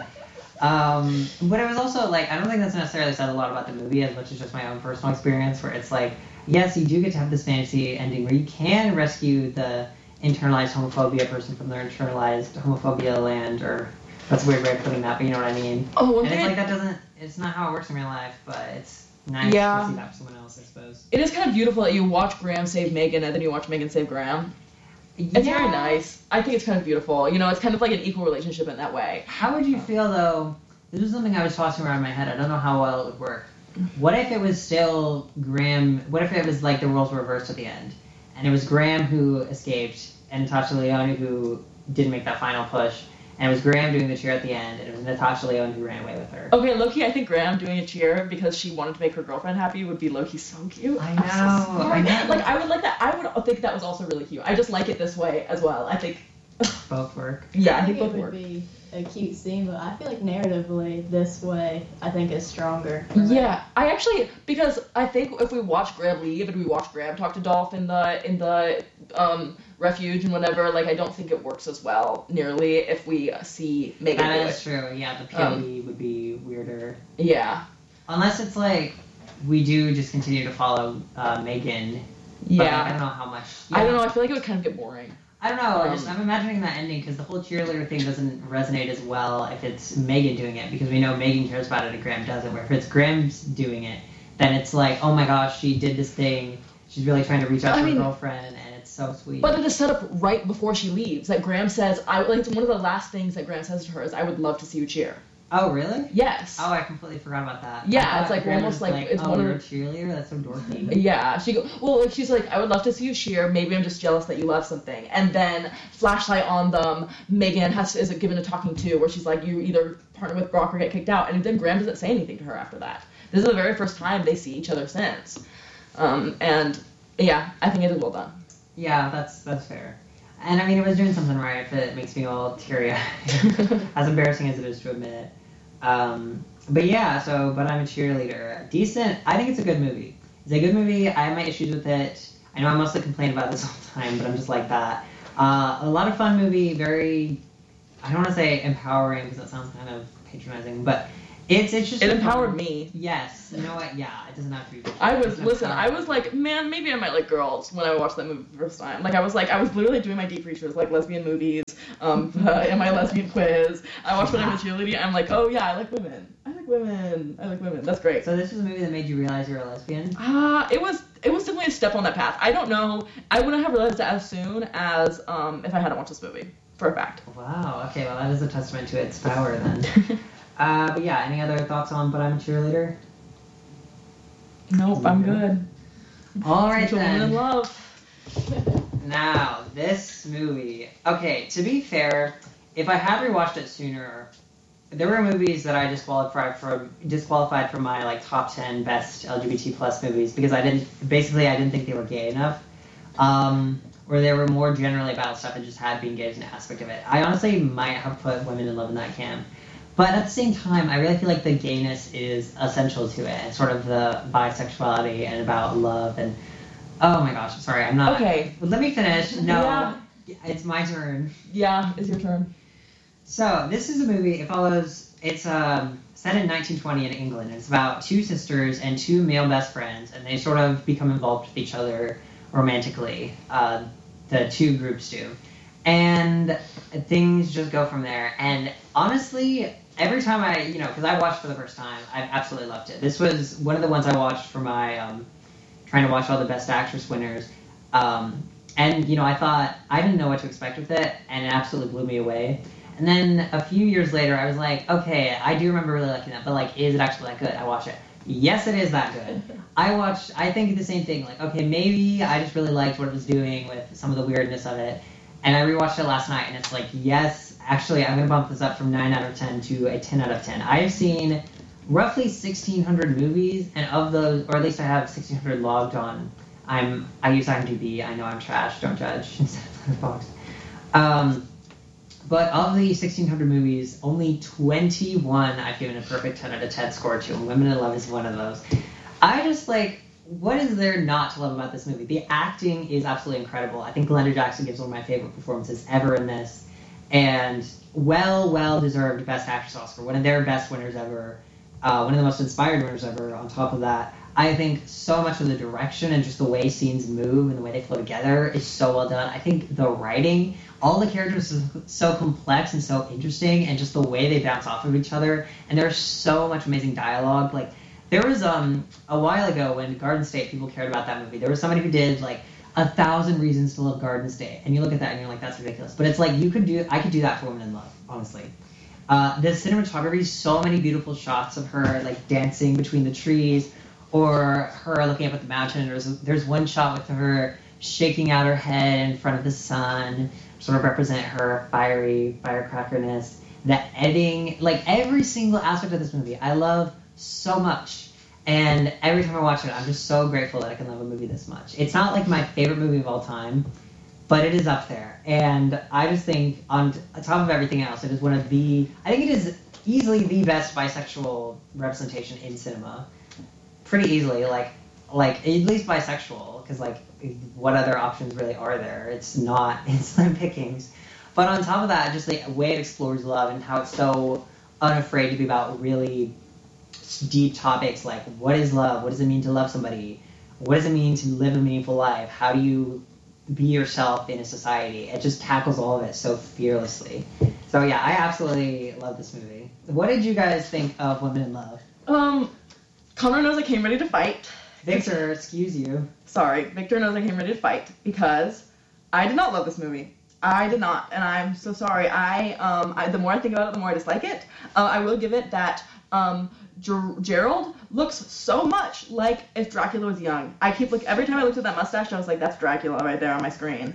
But it was also like, I don't think that's necessarily said a lot about the movie as much as just my own personal experience, where it's like, yes, you do get to have this fantasy ending where you can rescue the internalized homophobia person from their internalized homophobia land, or that's a weird way of putting that, but you know what I mean. Oh, one And it's thing. like it's not how it works in real life, but it's nice Yeah. to see that for someone else, I suppose. It is kind of beautiful that you watch Graham save Megan and then you watch Megan save Graham. It's very nice. I think it's kind of beautiful. You know, it's kind of like an equal relationship in that way. How would you feel though? This is something I was tossing around in my head. I don't know how well it would work. What if it was still Graham? What if it was like the roles were reversed at the end, and it was Graham who escaped and Natasha Lyonne who didn't make that final push, and it was Graham doing the cheer at the end, and it was Natasha Lyonne who ran away with her. Okay, Loki, I think Graham doing a cheer because she wanted to make her girlfriend happy would be Loki so cute. I I'm so know, sorry. I know. Like, I would like that. I would think that was also really cute. I just like it this way as well. I think. Both work. Yeah, I I think think both it work. would be a cute scene, but I feel like narratively this way I think is stronger. for me. Yeah, I actually, because I think if we watch Graham leave and we watch Graham talk to Dolph in the refuge and whatever, like I don't think it works as well nearly if we see Megan do That it. is true. Yeah, the POV would be weirder. Yeah. Unless it's like we do just continue to follow Megan. But Yeah. I don't know how much. I don't know. I feel like it would kind of get boring. I don't know. I'm imagining that ending because the whole cheerleader thing doesn't resonate as well if it's Megan doing it, because we know Megan cares about it and Graham doesn't. Where if it's Graham's doing it, then it's like, oh my gosh, she did this thing. She's really trying to reach out to her girlfriend, and it's so sweet. But it is set up right before she leaves. That Graham says, it's one of the last things that Graham says to her is, "I would love to see you cheer." Oh, really? Yes. Oh, I completely forgot about that. Yeah, I thought it's like Graham almost was like it's one you're a of cheerleader? That's so dorky. yeah. She's like, I would love to see you cheer. Maybe I'm just jealous that you love something. And then flashlight on them. Megan is given a talking to where she's like, you either partner with Brock or get kicked out. And then Graham doesn't say anything to her after that. This is the very first time they see each other since. And yeah, I think it is well done. Yeah, that's fair. And I mean, it was doing something right if it makes me all teary-eyed. As embarrassing as it is to admit. But yeah, but I'm a cheerleader. Decent. I think it's a good movie. It's a good movie. I have my issues with it. I know I mostly complain about this all the time, but I'm just like that. A lot of fun movie, very, I don't want to say empowering because that sounds kind of patronizing, but it's just... It empowered me. Yes. You know what? Yeah, it doesn't have to be... I was like, man, maybe I might like girls when I watched that movie the first time. Like, I was literally doing my deep research, like lesbian movies, and my lesbian quiz. I watched when I'm a cheerleader, I'm like, oh yeah, I like women. That's great. So this was a movie that made you realize you're a lesbian? It was definitely a step on that path. I don't know, I wouldn't have realized it as soon as, if I hadn't watched this movie, for a fact. Wow, okay, well that is a testament to its power then. But yeah, any other thoughts on But I'm a Cheerleader? Nope, I'm good. All right Woman in then. Love. Now, this movie. Okay, to be fair, if I had rewatched it sooner, there were movies that I disqualified from my like top 10 best LGBT plus movies because I didn't think they were gay enough. Or they were more generally about stuff that just had being gay as an aspect of it. I honestly might have put Women in Love in that camp. But at the same time, I really feel like the gayness is essential to it, and sort of the bisexuality and about love and... Oh my gosh, sorry, I'm not... Okay. Let me finish. No, Yeah. It's my turn. Yeah, it's your turn. So, this is a movie, it's set in 1920 in England. It's about two sisters and two male best friends, and they sort of become involved with each other romantically. The two groups do. And things just go from there. And honestly... Every time because I watched for the first time, I absolutely loved it. This was one of the ones I watched for my trying to watch all the Best Actress winners. And, I thought, I didn't know what to expect with it, and it absolutely blew me away. And then a few years later, I was like, okay, I do remember really liking that, but, like, is it actually that good? I watched it. Yes, it is that good. I think the same thing. Like, okay, maybe I just really liked what it was doing with some of the weirdness of it. And I rewatched it last night, and it's like, yes, actually, I'm going to bump this up from 9 out of 10 to a 10 out of 10. I've seen roughly 1,600 movies, and of those, or at least I have 1,600 logged on. I use IMDb. I know I'm trash. Don't judge. Instead of Letterboxd. But of the 1,600 movies, only 21 I've given a perfect 10 out of 10 score to, and Women in Love is one of those. I just, what is there not to love about this movie? The acting is absolutely incredible. I think Glenda Jackson gives one of my favorite performances ever in this. And well-deserved Best Actress Oscar. One of their best winners ever. One of the most inspired winners ever. On top of that, I think so much of the direction and just the way scenes move and the way they flow together is so well done. I think the writing, all the characters are so complex and so interesting, and just the way they bounce off of each other. And there's so much amazing dialogue. Like, there was a while ago when Garden State people cared about that movie. There was somebody who did 1,000 Reasons to Love Garden State, and you look at that and you're like, that's ridiculous. But it's like I could do that for Women in Love, honestly. The cinematography, so many beautiful shots of her dancing between the trees, or her looking up at the mountain. There's one shot with her shaking out her head in front of the sun, sort of represent her firecrackerness. The editing, every single aspect of this movie, I love so much. And every time I watch it, I'm just so grateful that I can love a movie this much. It's not my favorite movie of all time, but it is up there. And I just think, on top of everything else, it is I think it is easily the best bisexual representation in cinema. Pretty easily, at least bisexual, because what other options really are there? It's not, it's slim pickings. But on top of that, just the way it explores love and how it's so unafraid to be about really deep topics like what is love? What does it mean to love somebody? What does it mean to live a meaningful life? How do you be yourself in a society? It just tackles all of it so fearlessly. So yeah, I absolutely love this movie. What did you guys think of Women in Love? Connor knows I came ready to fight. Victor, excuse you. Sorry, Victor knows I came ready to fight because I did not love this movie. I did not, and I'm so sorry. The more I think about it, the more I dislike it. I will give it that Gerald looks so much like if Dracula was young. Every time I looked at that mustache, I was like, that's Dracula right there on my screen.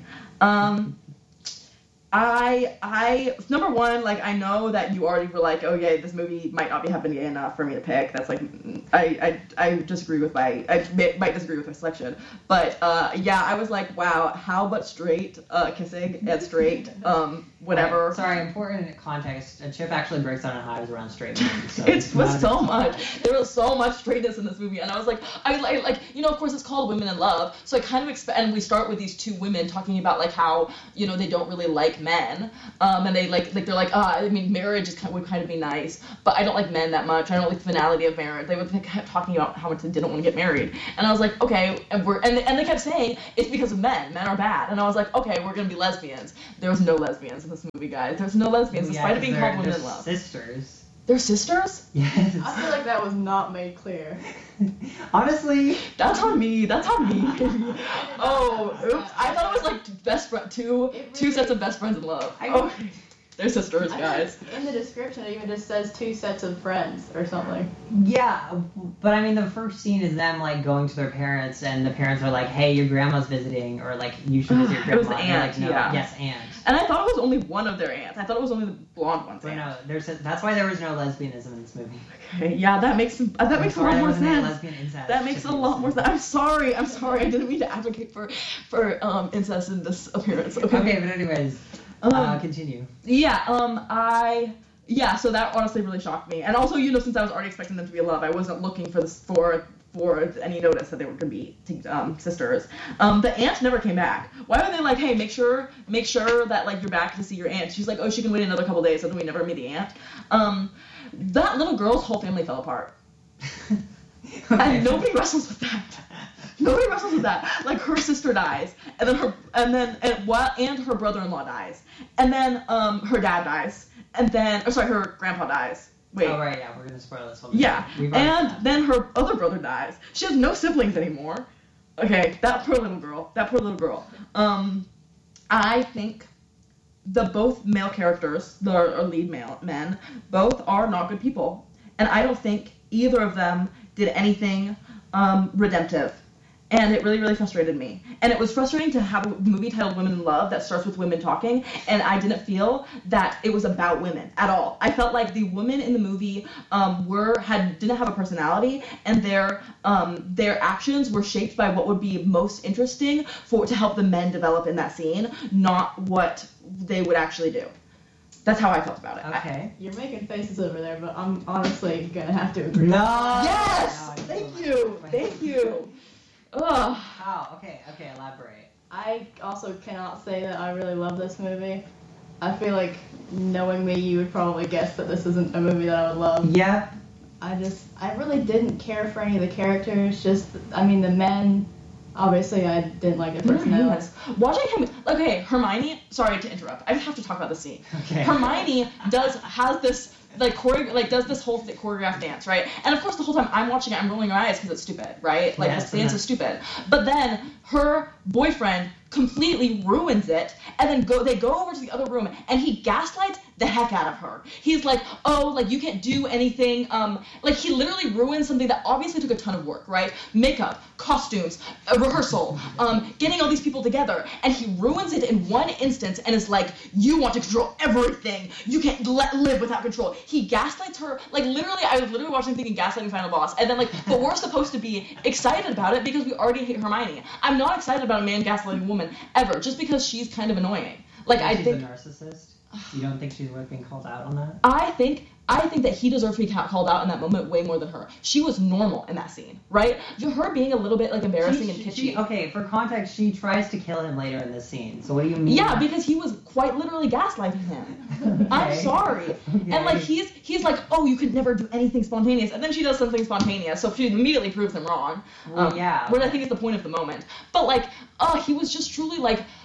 I number one, like, I know that you already were like, oh yeah, this movie might not be happening enough for me to pick. That's like, I disagree with I might disagree with my selection, but yeah, I was like, wow, how about straight kissing and straight whatever. Right. Sorry, important context. Chip actually breaks down hives around straight men. So it was so much. There was so much straightness in this movie, and I was like, of course it's called Women in Love, so I kind of expect, and we start with these two women talking about like how, you know, they don't really like men, and they they're like, I mean, marriage would kind of be nice, but I don't like men that much. I don't like the finality of marriage. They kept talking about how much they didn't want to get married, and I was like, okay, and they kept saying it's because of men. Men are bad, and I was like, okay, we're gonna be lesbians. There was no lesbians in this movie, guys. There's no lesbians, despite it being called Women in Love. Sisters. They're sisters? Yes. I feel like that was not made clear. Honestly. That's on me. Oh, oops. I thought it was like best friend, two sets of best friends in love. Okay. They're sisters, guys. In the description, it even just says 2 sets of friends or something. Yeah, but I mean, the first scene is them like going to their parents, and the parents are like, "Hey, your grandma's visiting," or like, "You should visit your grandma." It was the aunt, like, no, yeah. Yes, aunt. And I thought it was only one of their aunts. I thought it was only the blonde one's But aunt. no, that's why there was no lesbianism in this movie. Okay, yeah, that makes a lot more sense. That makes a lot more sense. I'm sorry. I didn't mean to advocate for incest in this appearance. Okay, but anyways. Continue. Yeah, so that honestly really shocked me. And also, you know, since I was already expecting them to be in love, I wasn't looking for any notice that they were going to be sisters. The aunt never came back. Why were they like, hey, make sure that like you're back to see your aunt? She's like, oh, she can wait another couple days, so then we never meet the aunt. That little girl's whole family fell apart. Okay. And nobody wrestles with that. Like, her sister dies, and then her brother-in-law dies, and then her dad dies, and then her grandpa dies. Wait. Oh right, yeah, we're gonna spoil this whole. Yeah, and then her other brother dies. She has no siblings anymore. Okay, that poor little girl. I think the both male characters, the lead men, both are not good people, and I don't think either of them did anything redemptive. And it really, really frustrated me. And it was frustrating to have a movie titled Women in Love that starts with women talking, and I didn't feel that it was about women at all. I felt like the women in the movie didn't have a personality, and their actions were shaped by what would be most interesting to help the men develop in that scene, not what they would actually do. That's how I felt about it. Okay. You're making faces over there, but I'm honestly gonna have to agree. No. Yes. No, Thank you. Ugh. How? Okay, elaborate. I also cannot say that I really love this movie. I feel like, knowing me, you would probably guess that this isn't a movie that I would love. Yeah. I really didn't care for any of the characters. The men, obviously I didn't like their personalities. Watching him, okay, Hermione, sorry to interrupt, I just have to talk about the scene. Okay. Hermione has this does this whole choreographed dance, right? And of course, the whole time I'm watching it, I'm rolling my eyes because it's stupid, right? Like, yes, the dance is stupid. But then her boyfriend completely ruins it, and then they go over to the other room, and he gaslights the heck out of her. He's like, oh, like, you can't do anything. Like, he literally ruins something that obviously took a ton of work, right? Makeup, costumes, a rehearsal, getting all these people together, and he ruins it in one instance and is like, you want to control everything. You can't live without control. He gaslights her. Like, literally, I was literally watching thinking Gaslighting Final Boss, and then, like, but we're supposed to be excited about it because we already hate Hermione. I'm not excited about a man gaslighting a woman ever, just because she's kind of annoying. Like, I think she's a narcissist. You don't think she's worth being called out on that? I think that he deserved to be called out in that moment way more than her. She was normal in that scene, right? Her being a little bit like embarrassing and kitschy. Okay, for context, she tries to kill him later in this scene. So what do you mean? Yeah, because he was quite literally gaslighting him. Okay. I'm sorry. Okay. And like he's like, oh, you could never do anything spontaneous, and then she does something spontaneous, so she immediately proves him wrong. Well, yeah. Which I think is the point of the moment. But like, he was just truly like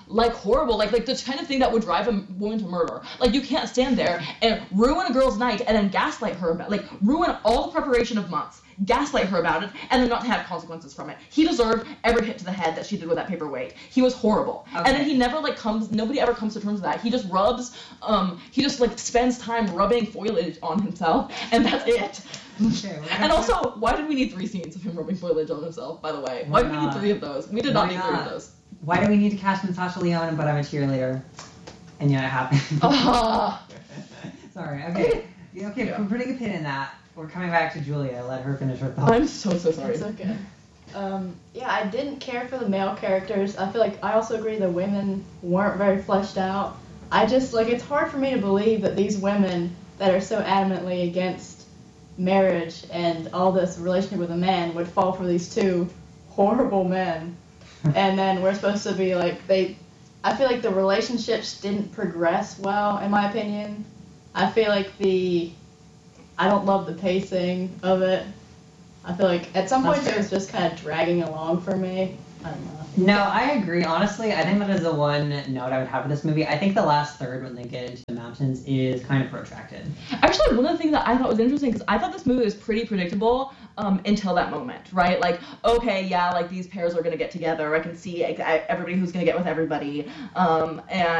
like horrible, like the kind of thing that would drive a woman to murder. Like you can't stand there and ruin a girl's night and then gaslight her about, like ruin all the preparation of months, gaslight her about it, and then not have consequences from it. He deserved every hit to the head that she did with that paperweight. He was horrible. Okay. And then he never nobody ever comes to terms with that. He just rubs, he just like spends time rubbing foliage on himself, and that's it. Okay, And also, why did we need 3 scenes of him rubbing foliage on himself, by the way? Why did we need 3 of those? We did not need 3 of those. Why do we need to cast Natasha Lyonne But I'm a Cheerleader? And yet it happened. Sorry, okay. Okay, Yeah. we're putting a pin in that. We're coming back to Julia. Let her finish her thoughts. I'm so sorry. It's okay. Yeah, I didn't care for the male characters. I feel like I also agree the women weren't very fleshed out. I just, like, it's hard for me to believe that these women that are so adamantly against marriage and all this relationship with a man would fall for these 2 horrible men. And then we're supposed to be like, I feel like the relationships didn't progress well, in my opinion. I feel like I don't love the pacing of it. I feel like at some That's point it fair. was just kind of dragging along for me. I don't know. No, I agree. Honestly, I think that is the one note I would have for this movie. I think the last third, when they get into the mountains, is kind of protracted. Actually, one of the things that I thought was interesting, because I thought this movie was pretty predictable until that moment, right? Like, okay, yeah, like these pairs are going to get together. I can see everybody who's going to get with everybody. And